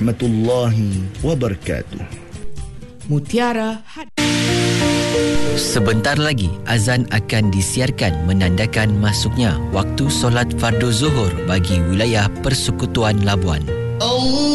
warahmatullahi wabarakatuh. Mutiara Sebentar lagi azan akan disiarkan menandakan masuknya waktu solat fardu zuhur bagi wilayah Persekutuan Labuan.